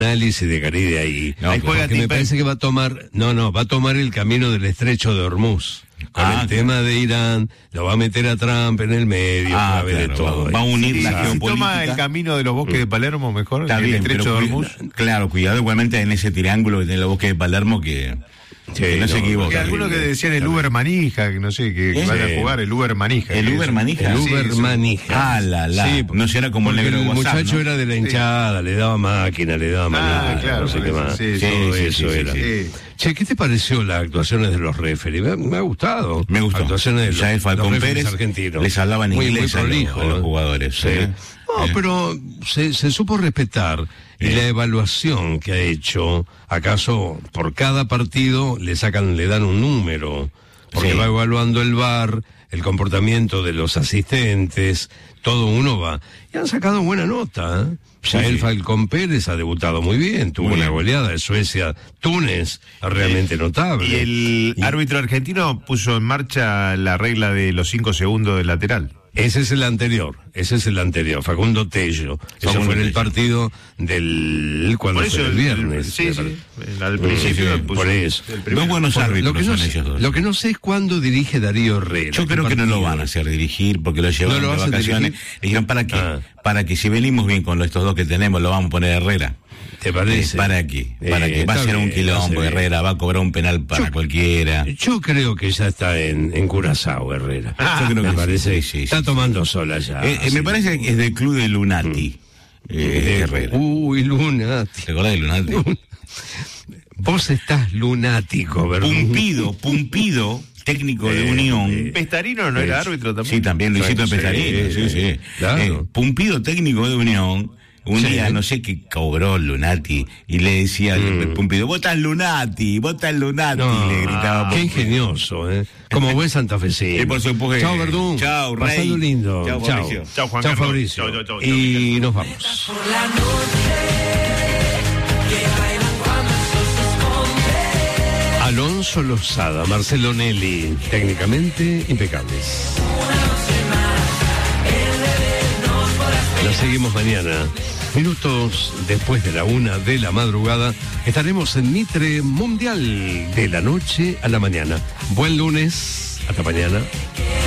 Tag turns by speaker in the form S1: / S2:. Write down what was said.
S1: análisis de Garí de ahí.
S2: No,
S1: porque me parece que va a tomar el camino del estrecho de Hormuz. Con el tema de Irán, lo va a meter a Trump en el medio, de todo.
S2: Va a unir la
S3: geopolítica. Si toma el camino de los bosques de Palermo, mejor,
S2: está bien,
S3: estrecho de Hormuz.
S2: Claro, cuidado igualmente en ese triángulo que tiene los bosques de Palermo que no se equivoca.
S3: Algunos que decían el Uber Manija, que no sé, que van a jugar el Uber Manija.
S2: ¿El Uber Manija?
S1: El Uber Manija.
S2: Sí, no será como el negro de WhatsApp,
S1: el muchacho era de la hinchada, le daba máquina, le daba manija,
S3: claro,
S1: no sé qué más.
S3: Todo
S1: eso era. Che, ¿qué te pareció las actuaciones de los referees? Me ha gustado.
S2: Me gustó.
S1: Actuaciones de
S2: ya el Falcón Pérez
S1: argentinos.
S2: Les hablaba en inglés
S1: muy prolijo,
S2: a los jugadores.
S1: Sí. Pero se supo respetar. Y la evaluación que ha hecho, ¿acaso por cada partido le dan un número? Porque va evaluando el VAR, el comportamiento de los asistentes, todo uno va. Y han sacado buena nota, ¿eh? Ya el Falcón Pérez ha debutado muy bien, tuvo una goleada de Suecia-Túnez realmente notable.
S3: Y el árbitro argentino puso en marcha la regla de los 5 segundos del lateral.
S1: Ese es el anterior, Facundo Tello. Eso fue en el partido cuando fue el viernes.
S3: Al principio.
S1: Por eso.
S2: Dos buenos árbitros son ellos dos.
S1: Lo que no sé es cuándo dirige Darío Herrera.
S2: Yo creo que no lo van a hacer dirigir, porque lo llevaron de vacaciones. Dijeron, ¿para qué? Para que si venimos bien con estos dos que tenemos, lo vamos a poner a Herrera.
S1: ¿Te parece?
S2: ¿Para qué? Va a ser un quilombo, Herrera, va a cobrar un penal para cualquiera.
S1: Yo creo que ya está en Curazao, Herrera.
S2: Yo creo que
S1: parece, está tomando sola ya.
S2: Me parece que es del club de Lunati. Herrera.
S1: Uy, Lunati.
S2: ¿Te acordás de Lunati?
S1: Vos estás lunático, ¿verdad?
S2: Pumpido, técnico de Unión.
S3: Pestarino no era árbitro también.
S2: Sí, también Luisito Pestarino. Sí.
S1: Claro.
S2: Pumpido, técnico de Unión. Un día, no sé qué cobró Lunati, y le decía al Pumpido, vos estás Lunati, le gritaba.
S1: Qué ingenioso, como buen santafesino.
S2: Por supuesto.
S1: Chao, Verdún.
S2: Chao, Rey.
S1: Pasando lindo.
S2: Chao, Fabricio.
S3: Chao, Juan
S1: Chao,
S3: Carlos.
S1: Fabricio.
S3: Chao.
S1: Y nos vamos. Alonso Lozada, Marcelo Nelly, técnicamente impecables. La seguimos mañana. Minutos después de la 1 de la madrugada, estaremos en Mitre Mundial de la noche a la mañana. Buen lunes, hasta mañana.